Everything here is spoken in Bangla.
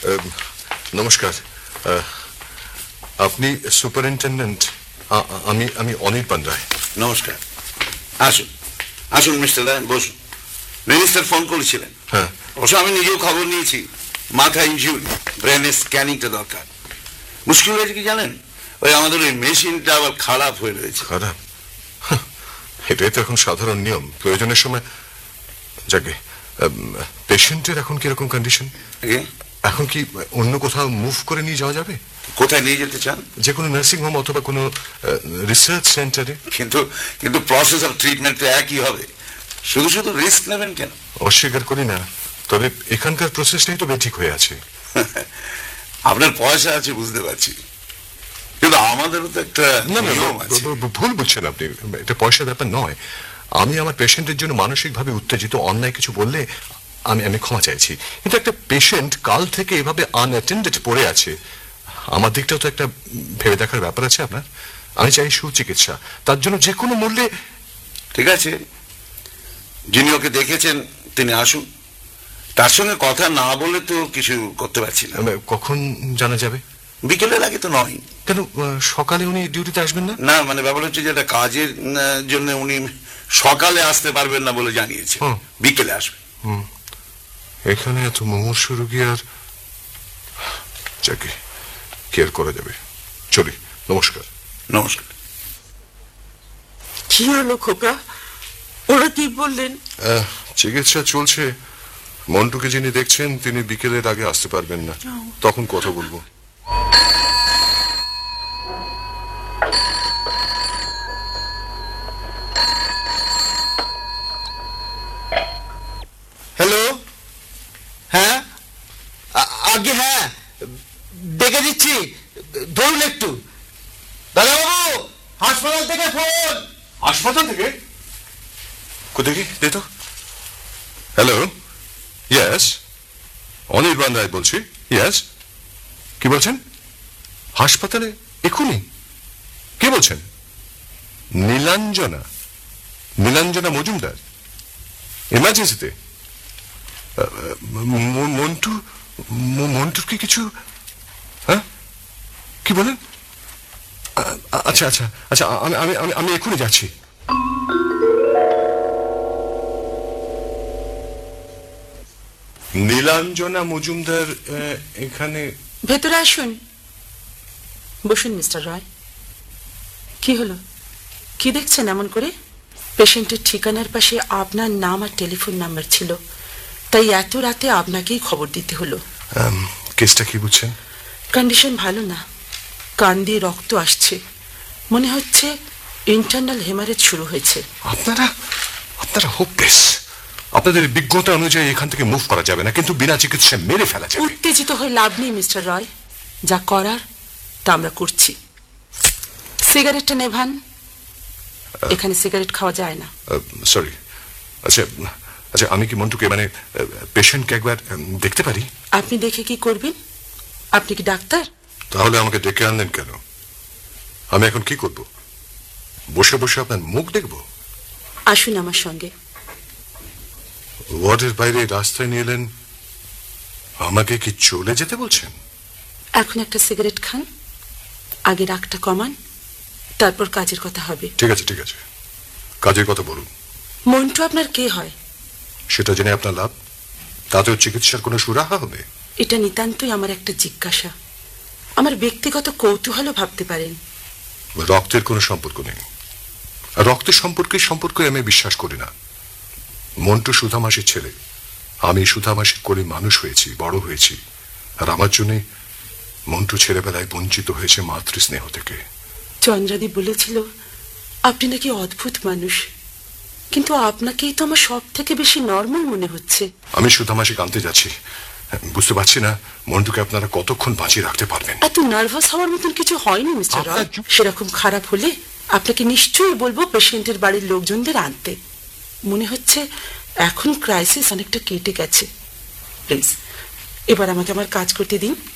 নমস্কার। আপনি সুপারিনটেন্ডেন্ট? আমি অনির্বাণ রায়। নমস্কার, আসুন আসুন মিস্টার রায়, বসুন। মিনিস্টার ফোন করেছিলেন? হ্যাঁ। অবশ্য আমি নিজেও খবর নিয়েছি, মাথা ইনজুরি, ব্রেনের স্ক্যানিংটা দরকার। মুশকিল হয়েছে কি জানেন, ওই আমাদের ওই মেশিনটা আবার খারাপ হয়ে রয়েছে। খারাপ? এটাই তো এখন সাধারণ নিয়ম, প্রয়োজনের সময়। যাকে পেশেন্টের এখন কিরকম কন্ডিশন? এখন কি অন্য কোথাও মুভ করে নিয়ে যাওয়া যাবে? কোথায় নিয়ে যেতে চান? যে কোনো নার্সিং হোম অথবা কোনো রিসার্চ সেন্টারে। কিন্তু প্রসেস অফ ট্রিটমেন্ট তো একই হবে, শুধু শুধু রিস্ক নেবেন কেন? অস্বীকার করি না, তবে এখানকার প্রসেসটাই তো বেঠিক হয়ে আছে। আপনার পয়সা আছে বুঝতে পারছি, কিন্তু আমাদেরও তো একটা নিয়ম আছে। ভুল বুঝছেন আপনি, এটা পয়সার ব্যাপার নয়। আমি আমার পেশেন্টের জন্য মানসিকভাবে উত্তেজিত, অন্যায় কিছু বললে আমি ক্ষমা চাইছি, কিন্তু একটা পেশেন্ট কাল থেকে এভাবে আনঅ্যাটেন্ডেড পড়ে আছে, আমার দিকটাও তো একটা ভেবে দেখার ব্যাপার আছে আপনার। আমি চাই সুচিকিৎসা, তার জন্য যে কোনো মূল্যে। ঠিক আছে, যিনি ওকে দেখেছেন তিনি আসুন। তার সঙ্গে কথা না বলে তো কিছু করতে পারছি না। কখন জানা যাবে? বিকেলের আগে তো নয়। কেন, সকালে উনি ডিউটিতে আসবেন না? না, মানে ব্যাপার হচ্ছে যে একটা কাজের জন্য উনি সকালে আসতে পারবেন না বলে জানিয়েছে, বিকেলে আসবে। এখানে এত মুমূর্ষ রোগী, আর যাকে কেয়ার করা যাবে। চলি, নমস্কার। নমস্কার। কি হলো খোকা, ওরা কি বললেন? চিকিৎসা চলছে। মন্টুকে যিনি দেখছেন তিনি বিকেলের আগে আসতে পারবেন না, তখন কথা বলবো। হ্যালো, হ্যাঁ আগে, হ্যাঁ দেখে দিচ্ছি, ধরুন একটু। দাদাবাবু, হাসপাতাল থেকে ফোন। হাসপাতাল থেকে? কোথায় দে তো। হ্যালো, ইয়েস, অনির্বাণ রায় বলছি। ইয়েস, কি বলছেন? হাসপাতালে এখনই? কে বলছেন? নীলাঞ্জনা? নীলাঞ্জনা মজুমদার? এমার্জেন্সিতে? মন্টুর কি কিছু? হ্যাঁ, কি বলেন? আচ্ছা আচ্ছা আচ্ছা, আমি এখনই যাচ্ছি। নীলাঞ্জনা মজুমদার এখানে? ভেতরে আসুন, বসুন মিস্টার রয়। কি হলো, কি দেখছেন এমন করে? পেশেন্টের ঠিকানার পাশে আপনার নাম আর টেলিফোন নাম্বার ছিল, তাই এত রাতে আপনাকেই খবর দিতে হলো। কেসটা কি বুঝছেন? কন্ডিশন ভালো না, কান দিয়ে রক্ত আসছে, মনে হচ্ছে ইন্টারনাল হেমারেজ শুরু হয়েছে। আপনারা হোপলেস। আপনাদের বিজ্ঞতা অনুযায়ী এখান থেকে মুভ করা যাবে না, কিন্তু বিনা চিকিৎসায় মেরে ফেলা যাবে। উত্তেজিত হয়ে লাভ নেই মিস্টার রয়, যা করার তা আমরা করছি। সিগারেটটা নেভান, এখানে সিগারেট খাওয়া যায় না। সরি। আচ্ছা আচ্ছা, আমি কি মন্টুকে, মানে পেশেন্টকে একবার দেখতে পারি? আপনি দেখে কি করবেন? আপনি কি ডাক্তার? তাহলে আমাকে ডেকে আনলেন কেন? আমি এখন কি করব? বসে বসে আপনার মুখ দেখব? আসুন আমার সঙ্গে। ওয়ার্ডের বাইরে রাস্তায় নিয়ে এলেন, আমাকে কি চলে যেতে বলছেন? এখন একটা সিগারেট খান, আগে রাগটা কমান, তারপর কাজের কথা হবে। ঠিক আছে ঠিক আছে, কাজের কথা বলুন। মন্টু আপনার কে হয়? সেটা জেনে আপনার লাভ? তাতেও চিকিৎসার কোনো সুরাহা হবে? এটা নিতান্তই আমার একটা জিজ্ঞাসা, আমার ব্যক্তিগত কৌতূহলও ভাবতে পারেন। রক্তের কোনো সম্পর্ক নেই, রক্তের সম্পর্কে আমি বিশ্বাস করি না। মন্টু সুধামাসির ছেলে, আমি সুধামাসির কোলে মানুষ হয়েছি, বড় হয়েছি, আর আমার জন্য মন্টু ছেলেবেলায় বঞ্চিত হয়েছে মাতৃস্নেহ থেকে। চন্দ্রাদি বলেছিল আপনি নাকি অদ্ভুত মানুষ, কিন্তু আপনাকেই তো আমার সব থেকে বেশি নরমাল মনে হচ্ছে। আমি সুধামাসিকে আনতে যাচ্ছি, বুঝতে পারছি না মন্টুকে আপনারা কতক্ষণ বাঁচিয়ে রাখতে পারবেন। এত নার্ভাস হওয়ার মতন কিছু হয়নি মিস্টার রয়। সেরকম খারাপ হলে আপনাকে নিশ্চয়ই বলবো পেশেন্টের বাড়ির লোকজনদের আনতে। মনে হচ্ছে এখন ক্রাইসিস অনেকটা কেটে গেছে। প্লিজ এবার আমাকে আমার কাজ করতে দিন।